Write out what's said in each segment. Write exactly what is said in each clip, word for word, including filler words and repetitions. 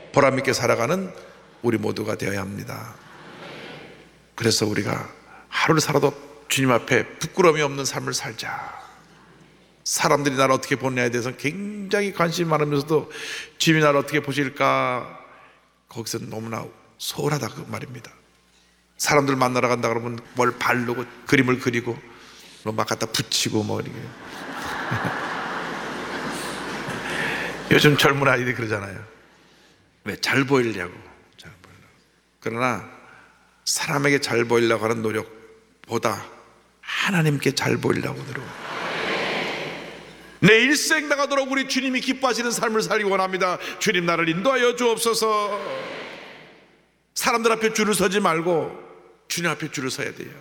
보람있게 살아가는 우리 모두가 되어야 합니다. 그래서 우리가 하루를 살아도 주님 앞에 부끄러움이 없는 삶을 살자. 사람들이 나를 어떻게 보느냐에 대해서 굉장히 관심이 많으면서도 주님이 나를 어떻게 보실까, 거기서 너무나 소홀하다 그 말입니다. 사람들 만나러 간다 그러면 뭘 바르고 그림을 그리고 뭐 막 갖다 붙이고 뭐 이렇게 요즘 젊은 아이들이 그러잖아요. 왜? 잘 보이려고. 잘 보이려고. 그러나 사람에게 잘 보이려고 하는 노력보다 하나님께 잘 보이려고 노력. 내 일생 나가도록 우리 주님이 기뻐하시는 삶을 살기 원합니다. 주님 나를 인도하여 주옵소서. 사람들 앞에 줄을 서지 말고 주님 앞에 줄을 서야 돼요.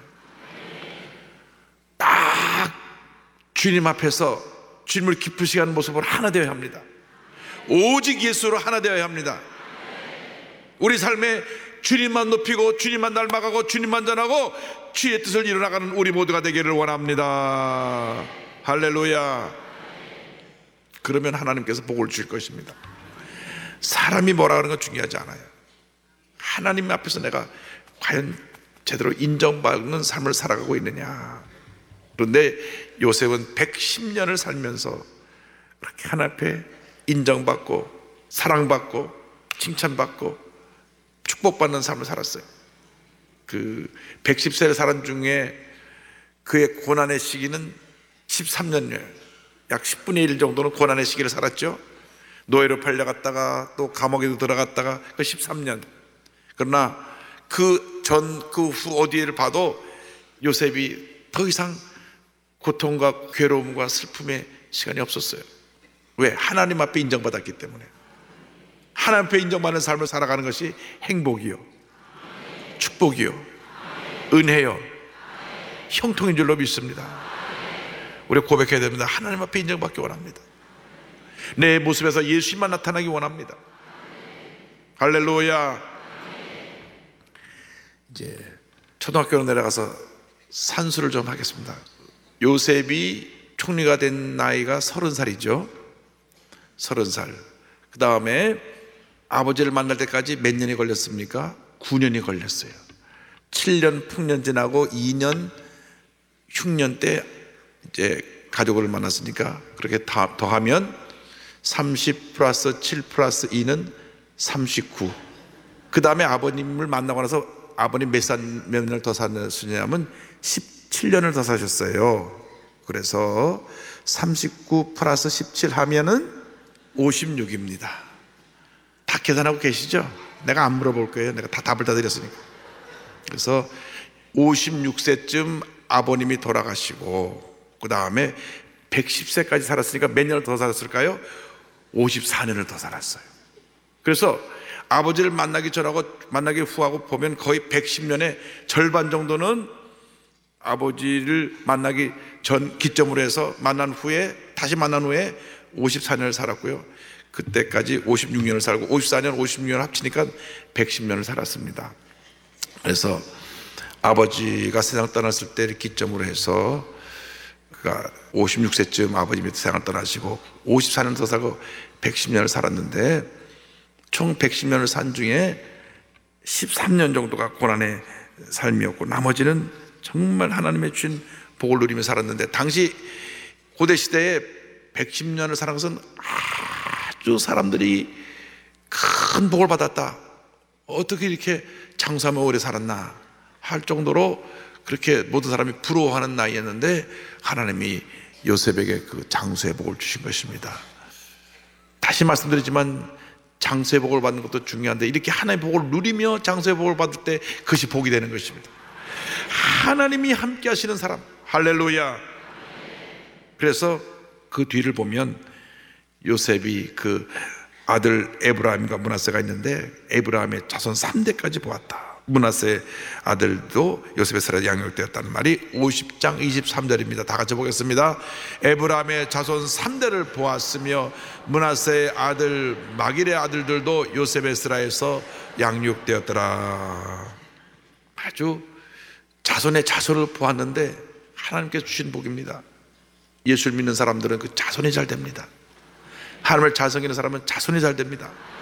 딱 주님 앞에서 주님을 기쁘시게 하는 모습으로 하나 되어야 합니다. 오직 예수로 하나 되어야 합니다. 우리 삶에 주님만 높이고 주님만 닮아가고 주님만 전하고 주의 뜻을 이뤄나가는 우리 모두가 되기를 원합니다. 할렐루야. 그러면 하나님께서 복을 주실 것입니다. 사람이 뭐라 하는 건 중요하지 않아요. 하나님 앞에서 내가 과연 제대로 인정받는 삶을 살아가고 있느냐. 그런데 요셉은 백십 년을 살면서 그렇게 하나님 앞에 인정받고 사랑받고 칭찬받고 축복받는 삶을 살았어요. 그 백십 세를 살은 중에 그의 고난의 시기는 십삼 년이에요. 약 십분의 일 정도는 고난의 시기를 살았죠. 노예로 팔려갔다가 또 감옥에도 들어갔다가 그 십삼 년. 그러나 그 전 그 후 어디를 봐도 요셉이 더 이상 고통과 괴로움과 슬픔의 시간이 없었어요. 왜? 하나님 앞에 인정받았기 때문에. 하나님 앞에 인정받는 삶을 살아가는 것이 행복이요, 축복이요, 은혜요, 형통인 줄로 믿습니다. 우리 고백해야 됩니다. 하나님 앞에 인정받기 원합니다. 내 모습에서 예수님만 나타나기 원합니다. 할렐루야. 이제 초등학교로 내려가서 산수를 좀 하겠습니다. 요셉이 총리가 된 나이가 서른 살이죠. 서른 살. 그 다음에 아버지를 만날 때까지 몇 년이 걸렸습니까? 구 년이 걸렸어요. 칠 년 풍년 지나고 이 년 흉년 때 이제 가족을 만났으니까 그렇게 다 더하면 삼십 플러스 칠 플러스 이는 삼십구. 그 다음에 아버님을 만나고 나서 아버님 몇 살, 몇 년을 더 사셨냐면 십칠 년을 더 사셨어요. 그래서 삼십구 플러스 십칠 하면은 오십육입니다. 다 계산하고 계시죠? 내가 안 물어볼 거예요. 내가 다 답을 다 드렸으니까. 그래서 오십육 세쯤 아버님이 돌아가시고 그 다음에 백십 세까지 살았으니까 몇 년을 더 살았을까요? 오십사 년을 더 살았어요. 그래서 아버지를 만나기 전하고 만나기 후하고 보면 거의 백십 년의 절반 정도는 아버지를 만나기 전 기점으로 해서 만난 후에 다시 만난 후에 오십사 년을 살았고요. 그때까지 오십육 년을 살고 오십사 년, 오십육 년 합치니까 백십 년을 살았습니다. 그래서 아버지가 세상 떠났을 때를 기점으로 해서 그가 오십육 세쯤 아버님이 세상을 떠나시고 오십사 년 더 살고 백십 년을 살았는데 총 백십 년을 산 중에 십삼 년 정도가 고난의 삶이었고 나머지는 정말 하나님의 주신 복을 누리며 살았는데 당시 고대시대에 백십 년을 사는 것은 아주 사람들이 큰 복을 받았다. 어떻게 이렇게 장수하며 오래 살았나 할 정도로 그렇게 모든 사람이 부러워하는 나이였는데 하나님이 요셉에게 그 장수의 복을 주신 것입니다. 다시 말씀드리지만 장수의 복을 받는 것도 중요한데 이렇게 하나님의 복을 누리며 장수의 복을 받을 때 그것이 복이 되는 것입니다. 하나님이 함께 하시는 사람. 할렐루야. 그래서 그 뒤를 보면 요셉이 그 아들 에브라임과 므낫세가 있는데 에브라임의 자손 삼 대까지 보았다. 므낫세 아들도 요셉의 살에 양육되었다는 말이 오십 장 이십삼 절입니다. 다 같이 보겠습니다. 에브라임의 자손 삼 대를 보았으며 므낫세의 아들 마길의 아들들도 요셉의 스라에서 양육되었더라. 아주 자손의 자손을 보았는데 하나님께서 주신 복입니다. 예수를 믿는 사람들은 그 자손이 잘 됩니다. 하나님을 잘 섬기는 사람은 자손이 잘 됩니다.